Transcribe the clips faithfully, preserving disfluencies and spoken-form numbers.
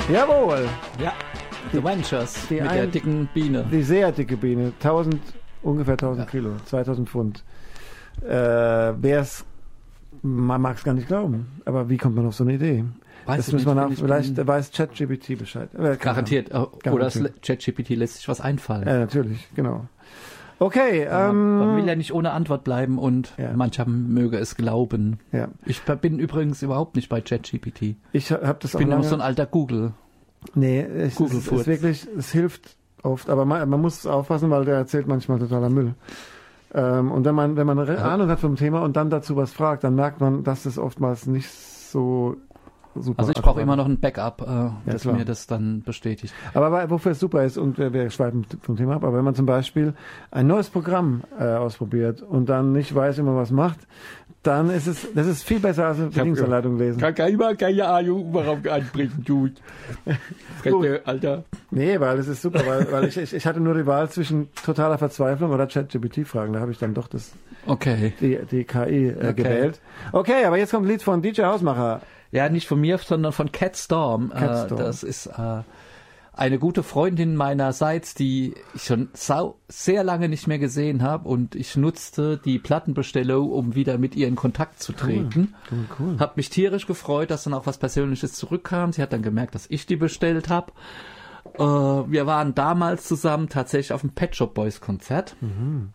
Jawohl. Ja, The Ventures die mit ein, der dicken Biene. Die sehr dicke Biene. tausend, ungefähr tausend ja. Kilo, zweitausend Pfund. Äh, wer es, man mag es gar nicht glauben. Aber wie kommt man auf so eine Idee? Weiß das ich muss nicht, man auch, vielleicht bin, weiß ChatGPT Bescheid. Garantiert. Garantiert. Oder ChatGPT lässt sich was einfallen. Ja, natürlich, genau. Okay. Man, ähm, man will ja nicht ohne Antwort bleiben und ja. mancher möge es glauben. Ja. Ich bin übrigens überhaupt nicht bei ChatGPT. Ich habe das ich auch bin lange, nur so ein alter Google. Nee, es Google ist, ist wirklich, es hilft oft, aber man, man muss aufpassen, weil der erzählt manchmal totaler Müll. Ähm, und wenn man, wenn man eine also, Ahnung hat vom Thema und dann dazu was fragt, dann merkt man, dass das oftmals nicht so super. Also ich brauche immer noch ein Backup, äh, ja, das klar. mir das dann bestätigt. Aber wofür es super ist, und wir, wir schweifen vom Thema ab, aber wenn man zum Beispiel ein neues Programm äh, ausprobiert und dann nicht weiß, wie man was macht, dann ist es, das ist viel besser als eine Bedienungsanleitung lesen. Kann keiner keine Ahnung, warum anbringen tut. Fresse, Alter. Nee, weil das ist super, weil, weil ich, ich, ich hatte nur die Wahl zwischen totaler Verzweiflung oder ChatGPT-Fragen. Da habe ich dann doch das okay. die, die K I äh, okay. gewählt. Okay, aber jetzt kommt ein Lied von D J Hausmacher. Ja, nicht von mir, sondern von Cat Storm. Cat Storm. Äh, das ist äh, eine gute Freundin meinerseits, die ich schon sau sehr lange nicht mehr gesehen habe, und ich nutzte die Plattenbestellung, um wieder mit ihr in Kontakt zu treten. Cool, cool, cool. Hab mich tierisch gefreut, dass dann auch was Persönliches zurückkam. Sie hat dann gemerkt, dass ich die bestellt habe. Äh, wir waren damals zusammen tatsächlich auf dem Pet Shop Boys Konzert. Mhm.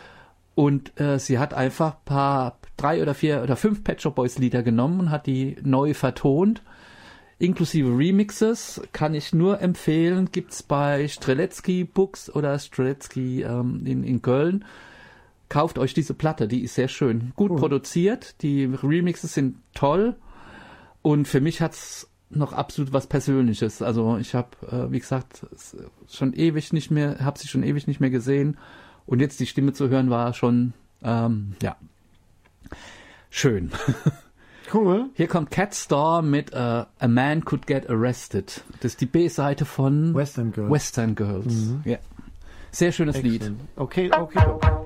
Und äh, sie hat einfach ein paar, drei oder vier oder fünf Pet Shop Boys Lieder genommen und hat die neu vertont. Inklusive Remixes, kann ich nur empfehlen, gibt's bei Streletzky Books oder Streletzky ähm, in, in Köln. Kauft euch diese Platte, die ist sehr schön. Gut cool. produziert, die Remixes sind toll, und für mich hat's noch absolut was Persönliches. Also ich habe, äh, wie gesagt, schon ewig nicht mehr, habe sie schon ewig nicht mehr gesehen, und jetzt die Stimme zu hören war schon, ähm, ja, schön. Cool. Hier kommt Cat Storm mit uh, A Man Could Get Arrested. Das ist die B-Seite von Western Girls. Western Girls. Mhm. Ja. Sehr schönes Excellent. Lied. Okay, okay, okay.